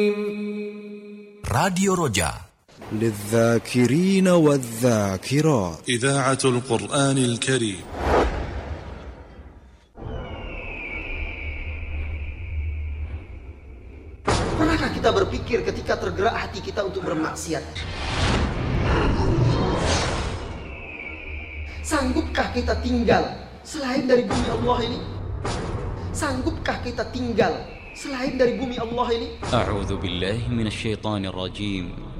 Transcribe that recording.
Radio Roja للذاكرين والذاكرات إذاعة القرآن الكريم. Pernahkah kita berpikir ketika tergerak hati kita untuk bermaksiat? Sanggupkah kita tinggal selain dari bumi Allah ini? Sanggupkah kita tinggal selain dari bumi Allah ini? A'udzu billahi minasyaitonir rajim.